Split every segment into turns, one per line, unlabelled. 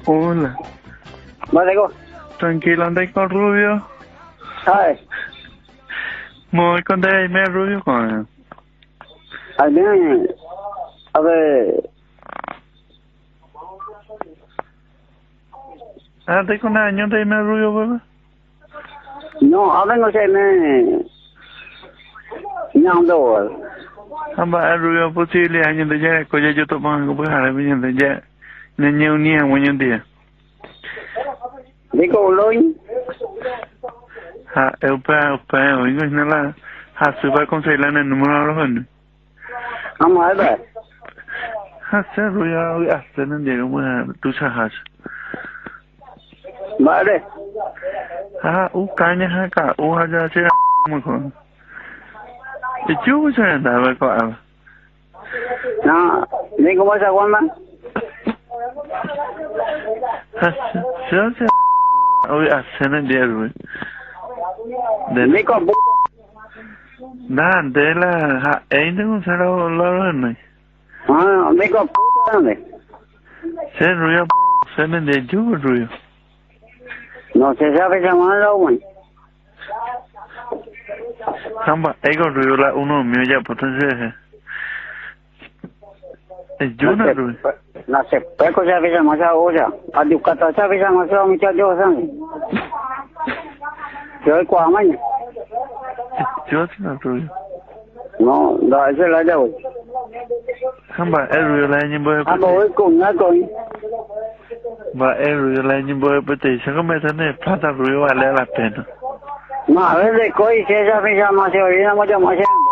Hola.
Vale, go.
Tranquilo, andai con Rubio.
¿Sabes?
Muy con me Rubio con él.
Alguien, a ver,
Andai con años de me Rubio, bebé.
no, ahora no sé, no, đâu.
Amba Rubio posible años de ya, coya yo tomo algo pues ahora vienen de ya. Niña unía muy un día.
Đi cô lôi.
Ha, eupa, oigo, es nada. Ha, suba con Ceilán el número de los jóvenes.
Không hỏi về.
Ha, se Rubio, hasta no llega muy tu sahas.
Mở đi.
Ha, caña, ha, ca, ha, ya, se muy con. Y yo se andaba con.
Nó, đi cô mới sao quan mà.
Se hoy hacen el día, güey.
Đi cô bố.
Nah, de la ainda no se lo no.
Đi cô bố này.
Se ruido se me de yo ruido.
No se sabe llamar đâu mà.
Samba, ego ruido la uno mío ya potencia. Es yo no ruido.
Nó sẽ bé có ra bây giờ mà sao ô giờ. À điều cả sao bây giờ mà sao mình cho vô sang. Chơi quá mà nhỉ.
Yo sí no ruido.
Nó đợi sẽ lại đâu.
Samba, el ruido la ñe boy.
À bố cùng nhá cùng.
Va el ruido la ñe boy pete. Se come tener plata ruido vale la pena.
Mà ở đây coi xe ra bây giờ mà chơi đi nó cho mà xem.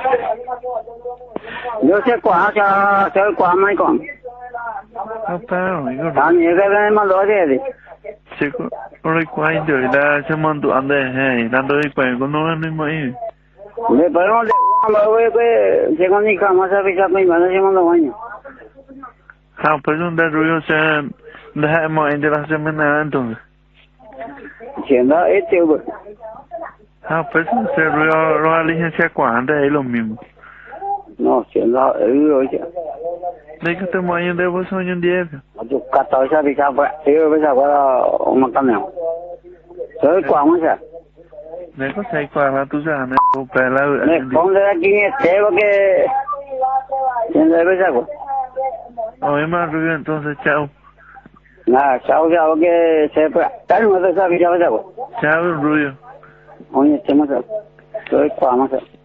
Nếu xe quả cho chơi quả mấy con.
Apa, oigo.
Anh nhớ cái này mà nói thế đi.
Se ora qua in dove la se mando ande dando di qua con non è mai.
Le pero le mà cái xe con đi cả mà sao bây giờ mình mà nó xem nó vậy.
Ha, pues un de ruido se deja mo en de la semana entonces.
Chuyện đó ít tiêu bực.
Ha, pues se ruido lo licencia cuando es lo mismo.
Nó chuyện đó rồi chứ.
De que te mo en de vos son un 10.
Mà chụp cắt tới sao bây giờ vậy? Tiêu bây giờ có mà cam nào. Chơi quả mà sao?
De que sai qua la tu sana o pela.
Nè, con ra kia thế cái chuyện đấy bây giờ có.
Oye, más ruido entonces chao.
Nè, sao cái xe cái mà sao bây giờ có.
Chao ruido.
Oye, thế mà sao? Chơi quả mà sao?